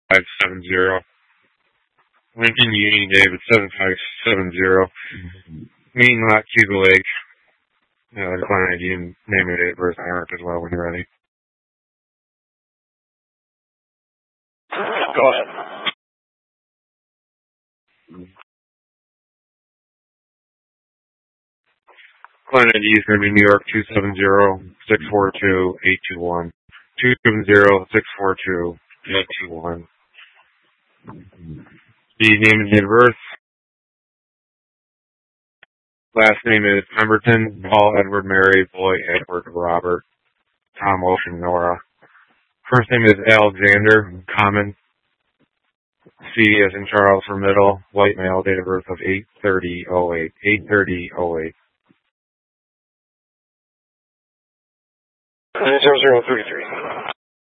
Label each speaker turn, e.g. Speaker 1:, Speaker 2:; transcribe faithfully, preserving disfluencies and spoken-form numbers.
Speaker 1: five seven zero. Lincoln Union David seven five seven zero. Mean Lot Cuba Lake. Uh, the client I D and name and date of birth Eric as well when you're ready.
Speaker 2: Go ahead.
Speaker 1: Client I D is going to be New York two seven zero six four two eight two one. two seven zero six four two eight two one. The name and date of birth. Last name is Pemberton, Paul, Edward, Mary, Boy, Edward, Robert, Tom, Ocean, Nora. First name is Alexander, common. C as in Charles for middle, white male, date of birth of eight thirty oh eight. eight thirty oh eight.
Speaker 2: zero zero three three.